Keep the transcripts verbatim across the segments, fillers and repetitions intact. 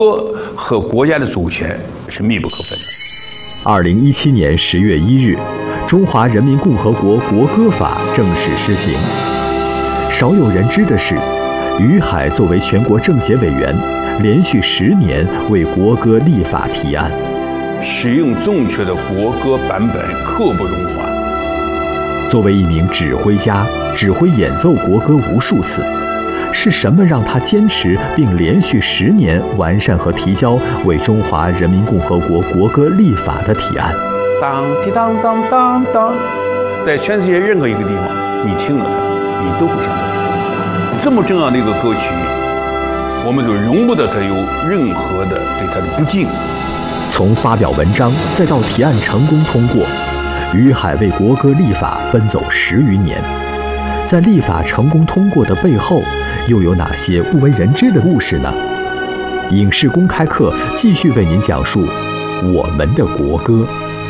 国和国家的主权是密不可分的。 二零一七年十月一日，中华人民共和国国歌法正式施行。少有人知的是，于海作为全国政协委员，连续十年为国歌立法提案。 使用正确的国歌版本刻不容缓。 作为一名指挥家，指挥演奏国歌无数次。是什么让他坚持并连续十年完善和提交为中华人民共和国国歌立法的提案？ 当滴当当当当，在全世界任何一个地方，你听了它，你都会想到这么重要的一个歌曲，我们就容不得它有任何的对它的不敬。 从发表文章再到提案成功通过，于海为国歌立法奔走十余年。在立法成功通过的背后，又有哪些不为人知的故事呢？影视公开课继续为您讲述我们的国歌。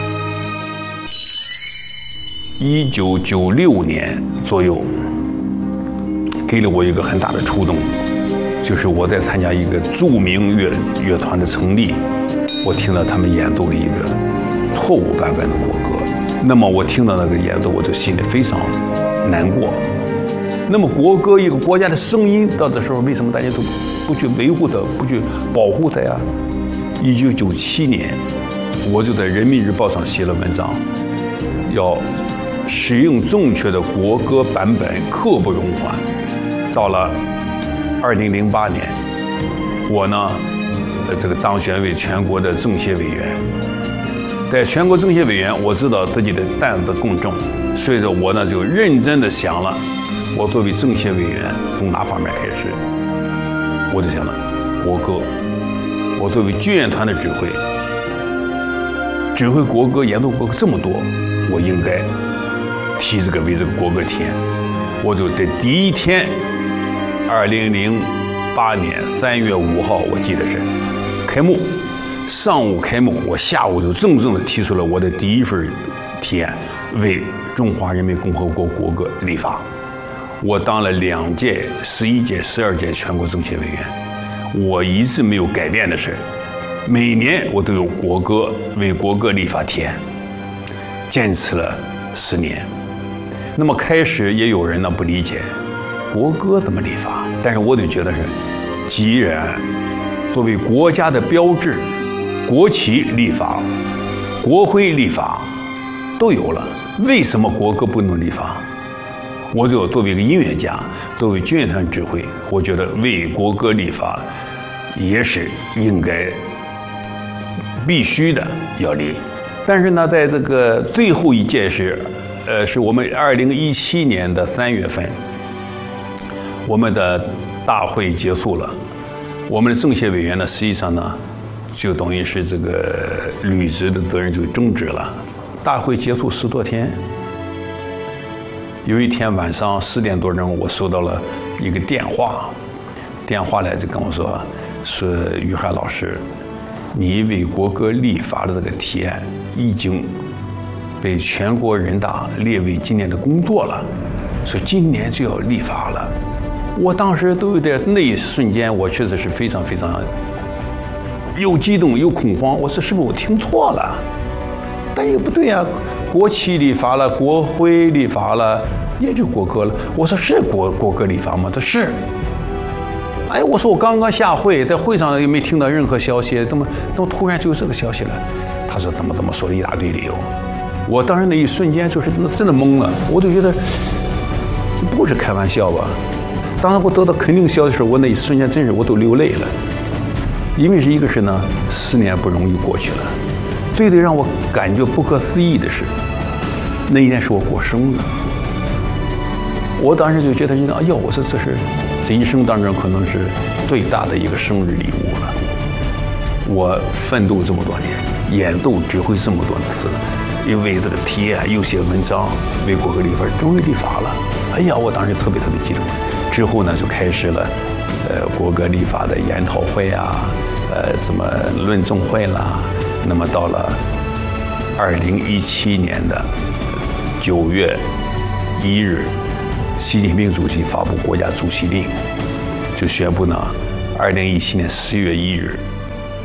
一九九六年左右，给了我一个很大的触动，就是我在参加一个著名乐乐团的成立，我听到他们演奏了一个错误版本的国歌。那么我听到那个演奏，我就心里非常难过。那么国歌一个国家的声音，到这时候为什么大家都不去维护它，不去保护它呀？一九九七年，我就在《人民日报》上写了文章，要使用正确的国歌版本刻不容缓。到了二零零八年，我呢，呃，这个当选为全国的政协委员。在全国政协委员，我知道自己的担子更重，所以说我呢就认真的想了。我作为政协委员，从哪方面开始？我就想到国歌。我作为军乐团的指挥，指挥国歌、演奏国歌这么多，我应该提这个为这个国歌天。我就在第一天，二零零八年三月五号，我记得是开幕，上午开幕，我下午就郑重地提出了我的第一份提案，为中华人民共和国国歌立法。我当了两届、十一届、十二届全国政协委员，我一直没有改变的是，每年我都有国歌为国歌立法提案，坚持了十年。那么开始也有人呢不理解，国歌怎么立法？但是我就觉得是，既然作为国家的标志，国旗立法、国徽立法都有了，为什么国歌不能立法？我就作为一个音乐家，作为军乐团指挥，我觉得为国歌立法也是应该必须的要立。但是呢，在这个最后一届是，呃，是我们二零一七年的三月份，我们的大会结束了，我们的政协委员呢，实际上呢，就等于是这个履职的责任就终止了。大会结束十多天。有一天晚上十点多钟，我收到了一个电话，电话来就跟我说，说于海老师，你为国歌立法的这个提案已经被全国人大列为今年的工作了，说今年就要立法了。我当时都有点，那一瞬间我确实是非常非常又激动又恐慌，我说是不是我听错了？但也不对呀、啊。国旗立法了，国徽立法了，也就国歌了。我说是国国歌立法吗？他是。哎，我说我刚刚下会，在会上也没听到任何消息，怎么怎么突然就有这个消息了？他说怎么怎么说了一大堆理由。我当时那一瞬间就是真的懵了，我就觉得这不是开玩笑吧？当时我得到肯定消息的时候，我那一瞬间真是我都流泪了，因为是一个是呢，十年不容易过去了。最最让我感觉不可思议的是，那一天是我过生日，我当时就觉得，哎呦，我说这是这一生当中可能是最大的一个生日礼物了。我奋斗这么多年，演奏指挥这么多次，因为这个提案又写文章，为国歌立法，终于立法了。哎呀，我当时特别特别激动。之后呢，就开始了，呃，国歌立法的研讨会啊，呃，什么论证会啦。那么到了二零一七年的九月一日，习近平主席发布国家主席令，就宣布呢，二零一七年十月一日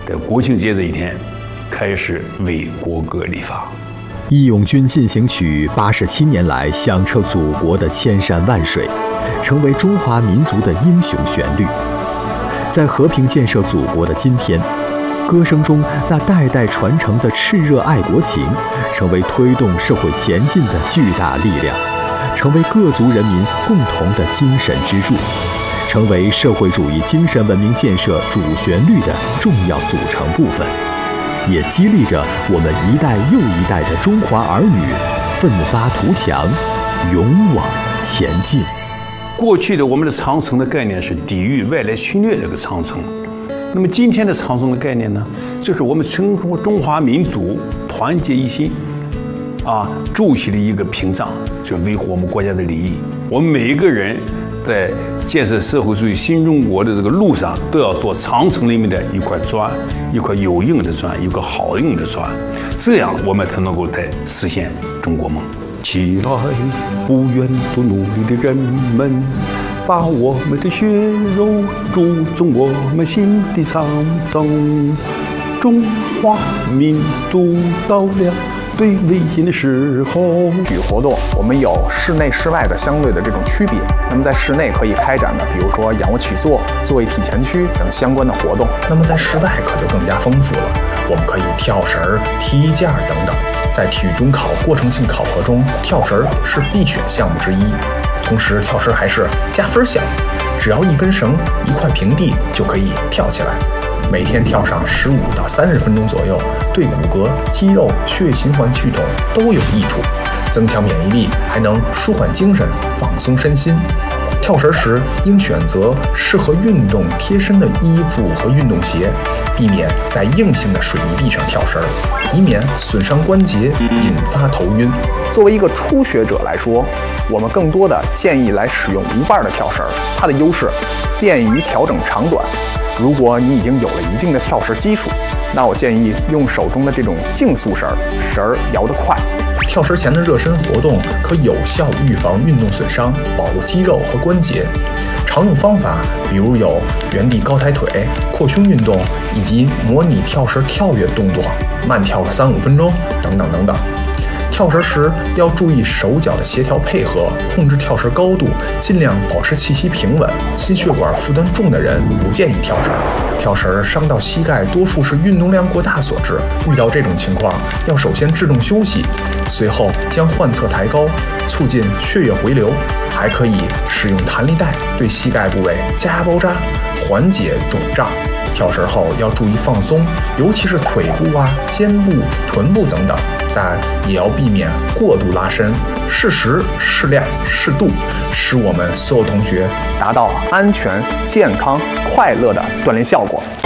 在国庆节这一天开始为国歌立法。 义勇军进行曲八十七年来响彻祖国的千山万水，成为中华民族的英雄旋律。在和平建设祖国的今天，歌声中那代代传承的炽热爱国情，成为推动社会前进的巨大力量，成为各族人民共同的精神支柱，成为社会主义精神文明建设主旋律的重要组成部分，也激励着我们一代又一代的中华儿女奋发图强，勇往前进。 过去的我们的长城的概念是抵御外来侵略这个长城，那么今天的长城的概念呢，就是我们中国中华民族团结一心，啊，筑起了一个屏障，就维护我们国家的利益。我们每一个人在建设社会主义新中国的这个路上，都要做长城里面的一块砖，一块有用的砖，一个好用的砖，这样我们才能够在实现中国梦。起来，不愿多努力的人们，把我们的血肉注重我们新的长城。中华民族到了最危险的时候。 体育活动我们有室内室外的相对的这种区别。那么在室内可以开展的，比如说仰卧起坐、坐位体前屈等相关的活动。那么在室外可就更加丰富了，我们可以跳绳、踢毽等等。在体育中考过程性考核中，跳绳是必选项目之一。同时，跳绳还是加分项目，只要一根绳、一块平地就可以跳起来。每天跳上十五到三十分钟左右，对骨骼、肌肉、血液循环系统都有益处，增强免疫力，还能舒缓精神、放松身心。跳绳时应选择适合运动贴身的衣服和运动鞋，避免在硬性的水泥地上跳绳，以免损伤关节，引发头晕。作为一个初学者来说，我们更多的建议来使用无把的跳绳，它的优势便于调整长短。如果你已经有了一定的跳绳基础，那我建议用手中的这种竞速绳，绳儿摇得快。跳绳前的热身活动可有效预防运动损伤，保护肌肉和关节。常用方法比如有原地高抬腿、扩胸运动，以及模拟跳绳跳跃动作，慢跳个三五分钟等等等等。跳绳时要注意手脚的协调配合，控制跳绳高度，尽量保持气息平稳。心血管负担重的人不建议跳绳，跳绳伤到膝盖多数是运动量过大所致。遇到这种情况，要首先制动休息，随后将患侧抬高，促进血液回流。还可以使用弹力带对膝盖部位加压包扎，缓解肿胀。跳绳后要注意放松，尤其是腿部啊、肩部、臀部等等，但也要避免过度拉伸，适时、适量、适度，使我们所有同学达到安全、健康、快乐的锻炼效果。